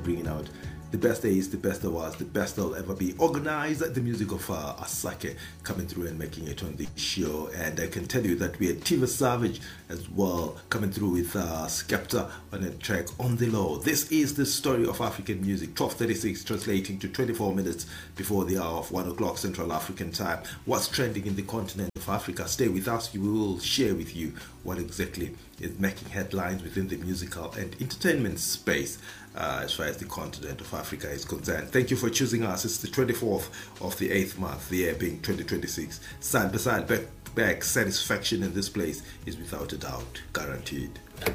bringing out the best days, the best awards, the best there'll ever be. Organize the music of Asake coming through and making it on the show. And I can tell you that we had Tiva Savage as well coming through with Skepta on a track On The Low. This is the story of African music. 12:36 translating to 24 minutes before the hour of 1 o'clock Central African time. What's trending in the continent of Africa? Stay with us. We will share with you what exactly is making headlines within the musical and entertainment space as far as the continent of Africa is concerned. Thank you for choosing us. It's the 24th of the 8th month, the year being 2026. Side by side, back to back, satisfaction in this place is without a doubt guaranteed.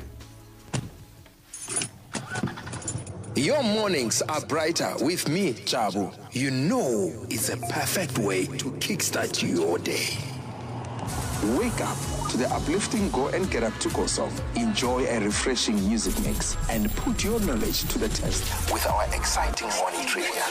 Your mornings are brighter with me, Jabu. You know it's a perfect way to kickstart your day. Wake up to the uplifting Go and Get Up to Go song. Enjoy a refreshing music mix and put your knowledge to the test with our exciting morning trivia.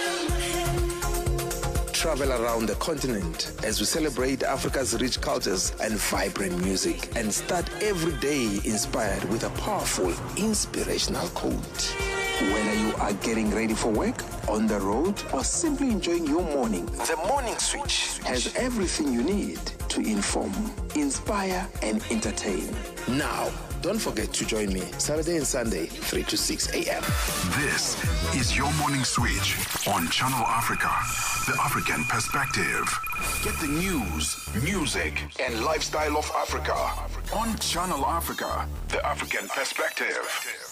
Travel around the continent as we celebrate Africa's rich cultures and vibrant music, and start every day inspired with a powerful, inspirational quote. Whether you are getting ready for work, on the road, or simply enjoying your morning, the Morning Switch has everything you need to inform, inspire, and entertain. Now, don't forget to join me Saturday and Sunday, 3 to 6 a.m. This is your Morning Switch on Channel Africa, the African perspective. Get the news, music, and lifestyle of Africa on Channel Africa, the African perspective.